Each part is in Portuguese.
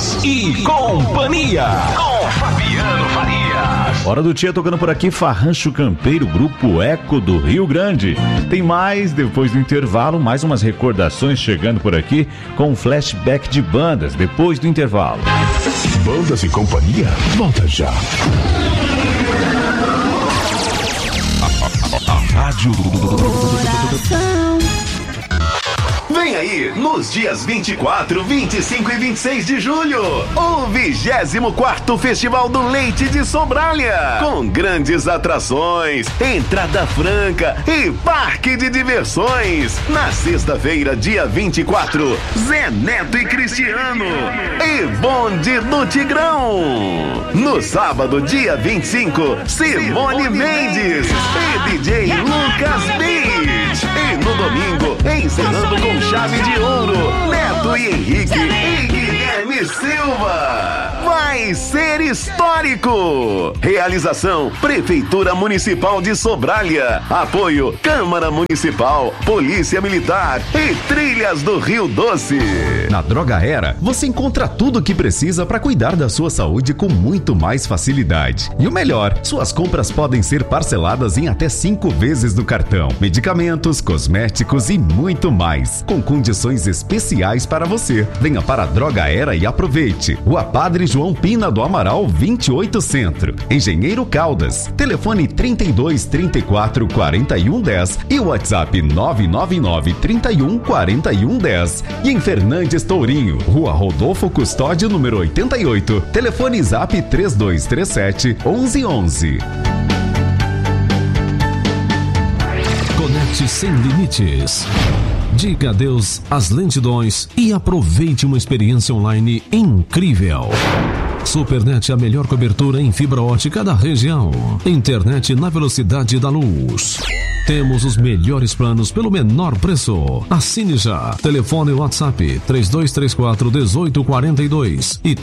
Fabianos e Companhia. Com Fabiano Farias. Hora do Tia tocando por aqui, Farrancho Campeiro, Grupo Eco do Rio Grande. Tem mais, depois do intervalo, mais umas recordações chegando por aqui com um flashback de bandas, depois do intervalo. Bandas e Companhia, volta já. A Rádio Vem aí, nos dias 24, 25 e 26 de julho, o 24º Festival do Leite de Sobralha, com grandes atrações, entrada franca e parque de diversões. Na sexta-feira, dia 24, Zé Neto e Cristiano e Bonde do Tigrão. No sábado, dia 25, Simone Mendes e DJ Lucas Beach. E no domingo, encerrando com chave de ouro, Neto e Henrique e Guilherme Silva. Vai ser histórico. Realização Prefeitura Municipal de Sobralha. Apoio Câmara Municipal, Polícia Militar e Trilhas do Rio Doce. Na Droga Era, você encontra tudo o que precisa para cuidar da sua saúde com muito mais facilidade. E o melhor, suas compras podem ser parceladas em até 5 vezes no cartão. Medicamentos, cosméticos e muito mais, com condições especiais para você. Venha para a Droga Era e aproveite. Rua Padre João Pina do Amaral, 28 Centro. Engenheiro Caldas. Telefone 32 34 41 10 e o WhatsApp 999 31 41 10. E em Fernandes Tourinho, Rua Rodolfo Custódio, número 88. Telefone Zap 3237 1111. Conecte sem limites. Diga adeus às lentidões e aproveite uma experiência online incrível. Supernet, a melhor cobertura em fibra ótica da região. Internet na velocidade da luz. Temos os melhores planos pelo menor preço. Assine já. Telefone WhatsApp 3234-1842 e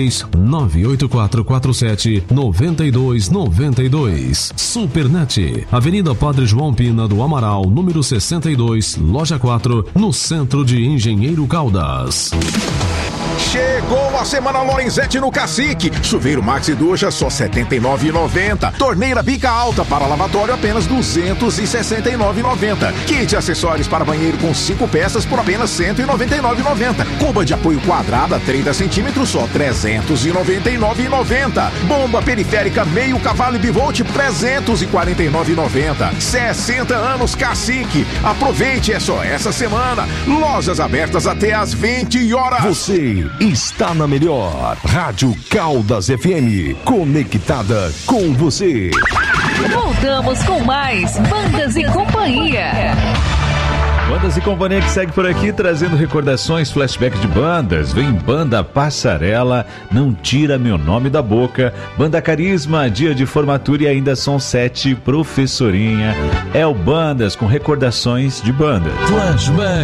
3398447-9292. Supernet, Avenida Padre João Pina do Amaral, número 62, Loja 4, no centro de Engenheiro Caldas. Chegou a Semana Lorenzetti no Cacique. Chuveiro Maxi Ducha só R$ 79,90. Torneira bica alta para lavatório apenas R$ 269,90. Kit acessórios para banheiro com 5 peças por apenas R$ 199,90. Cuba de apoio quadrada 30 centímetros só R$ 399,90. Bomba periférica meio cavalo e bivolt R$ 349,90. 60 anos Cacique. Aproveite, é só essa semana. Lojas abertas até às 20 horas. Você está na melhor Rádio Caldas FM, conectada com você. Voltamos com mais Bandas e Companhia. Bandas e Companhia que segue por aqui trazendo recordações, flashbacks de bandas. Vem Banda Passarela, Não Tira Meu Nome da Boca, Banda Carisma, Dia de Formatura e ainda são 7, Professorinha. É o Bandas com recordações de bandas. Flashback.